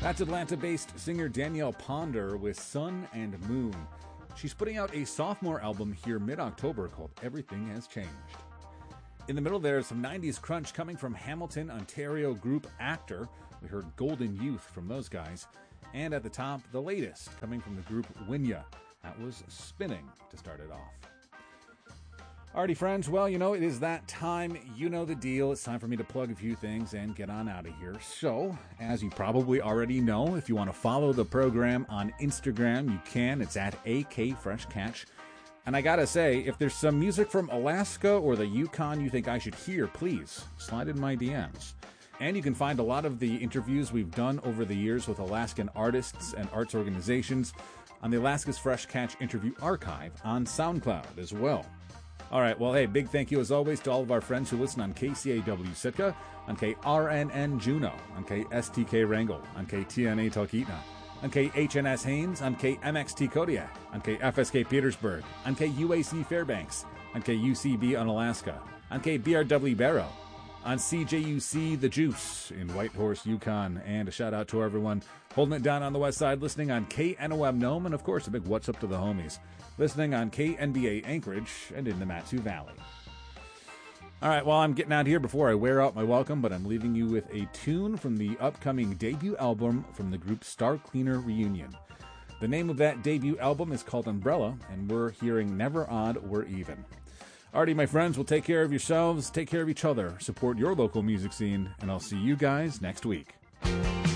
That's Atlanta-based singer Danielle Ponder with Sun and Moon. She's putting out a sophomore album here mid-October called Everything Has Changed. In the middle there's some 90s crunch coming from Hamilton, Ontario group Actor. We heard Golden Youth from those guys. And at the top, the latest coming from the group Winya. That was Spinning to start it off. Alrighty, friends. Well, it is that time. You know the deal. It's time for me to plug a few things and get on out of here. So, as you probably already know, if you want to follow the program on Instagram, you can. It's at AKFreshCatch. And I gotta say, if there's some music from Alaska or the Yukon you think I should hear, please slide in my DMs. And you can find a lot of the interviews we've done over the years with Alaskan artists and arts organizations on the Alaska's Fresh Catch Interview Archive on SoundCloud as well. All right, well, hey, big thank you as always to all of our friends who listen on KCAW Sitka, on KRNN Juneau, on KSTK Wrangell, on KTNA Talkeetna, on KHNS Haines, on KMXT Kodiak, on KFSK Petersburg, on KUAC Fairbanks, on KUCB Unalaska, on KBRW Barrow, on CJUC The Juice in Whitehorse, Yukon, and a shout out to everyone holding it down on the west side, listening on KNOM Nome, and of course a big what's up to the homies, listening on KNBA Anchorage and in the Matsu Valley. All right, well, I'm getting out here before I wear out my welcome, but I'm leaving you with a tune from the upcoming debut album from the group Star Cleaner Reunion. The name of that debut album is called Umbrella, and we're hearing Never Odd, We're Even. Alrighty, my friends, well, take care of yourselves, take care of each other, support your local music scene, and I'll see you guys next week.